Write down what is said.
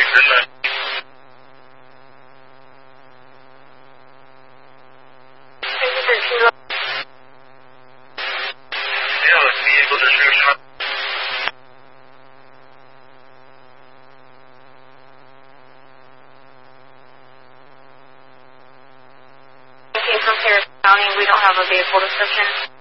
From Harris County, we don't have a vehicle description.